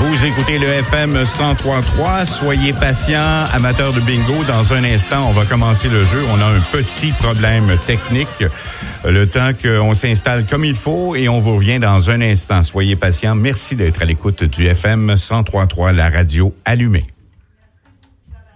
Vous écoutez le FM 103.3. Soyez patients, amateurs de bingo. Dans un instant, on va commencer le jeu. On a un petit problème technique. Le temps qu'on s'installe comme il faut et on vous revient dans un instant. Soyez patients. Merci d'être à l'écoute du FM 103.3, la radio allumée.